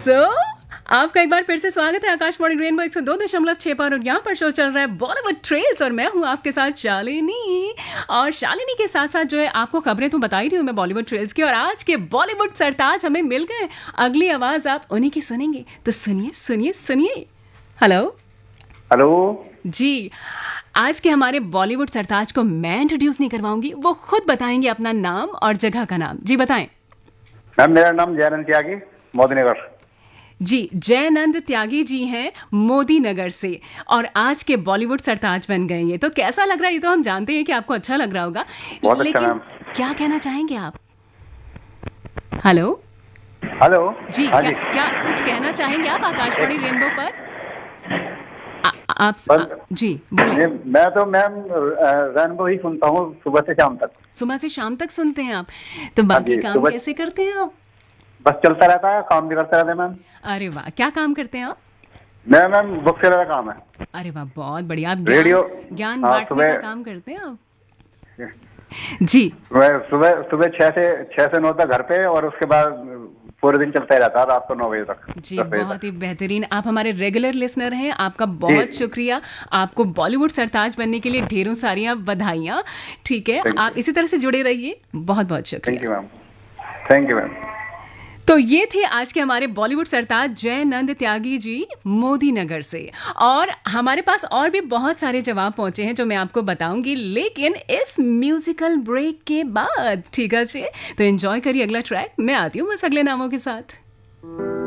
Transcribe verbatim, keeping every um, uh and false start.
सो आपका एक बार फिर से स्वागत है आकाशवाणी रेनबो एक सौ दो दशमलव छह पर। और यहाँ पर शो चल रहा है बॉलीवुड ट्रेल्स और मैं हूँ आपके साथ शालिनी। और शालिनी के साथ साथ जो है आपको खबरें तो बता ही रही हूँ मैं बॉलीवुड ट्रेल्स की। और आज के बॉलीवुड सरताज हमें मिल गए। अगली आवाज आप उन्हीं की सुनेंगे, तो सुनिए सुनिए सुनिए। हेलो हेलो जी, आज के हमारे बॉलीवुड सरताज को मैं इंट्रोड्यूस नहीं करवाऊंगी, वो खुद बताएंगे अपना नाम और जगह का नाम। जी बताएं। मैम मेरा नाम जयनंद त्यागी, मोदी नगर। जी, जयनंद त्यागी जी हैं मोदी नगर से और आज के बॉलीवुड सरताज बन गए। ये तो कैसा लग रहा है, ये तो हम जानते हैं कि आपको अच्छा लग रहा होगा, बहुत लेकिन अच्छा मैम। क्या कहना चाहेंगे आप? हेलो हेलो जी, हाँ क्या, जी क्या कुछ कहना चाहेंगे आप आकाशवाणी रेनबो पर? आ, आप बस- आ, जी बोलिए। ये मैं तो मैम रेनबो ही सुनता हूँ सुबह से शाम तक। सुबह से शाम तक सुनते हैं आप, तो बाकी जी, काम सुबह- कैसे करते हैं आप? बस चलता रहता है, काम भी करते रहते हैं मैम। अरे वाह, क्या काम करते हैं आप? मैं मैम बुक सेलर का काम है। अरे वाह, बहुत बढ़िया। आप रेडियो- ज्ञान ज्ञान हाँ, बांटने सुबह- का काम करते हैं आप। जी मैं सुबह सुबह छह से छह से नौ तक घर पे, और उसके बाद पूरे दिन चलता ही रहता है रात को नौ बजे तक। जी, दस बजे बहुत तक। ही बेहतरीन। आप हमारे रेगुलर लिसनर हैं, आपका बहुत जी। शुक्रिया। आपको बॉलीवुड सरताज बनने के लिए ढेरों सारियां बधाइयां। ठीक है, Thank आप you. इसी तरह से जुड़े रहिए। बहुत बहुत थैंक शुक्रिया। You ma'am, thank you ma'am. तो ये थे आज के हमारे बॉलीवुड सरताज जयनंद त्यागी जी मोदी नगर से। और हमारे पास और भी बहुत सारे जवाब पहुंचे हैं जो मैं आपको बताऊंगी, लेकिन इस म्यूजिकल ब्रेक के बाद। ठीक है जी, तो एंजॉय करिए अगला ट्रैक। मैं आती हूँ बस अगले नामों के साथ।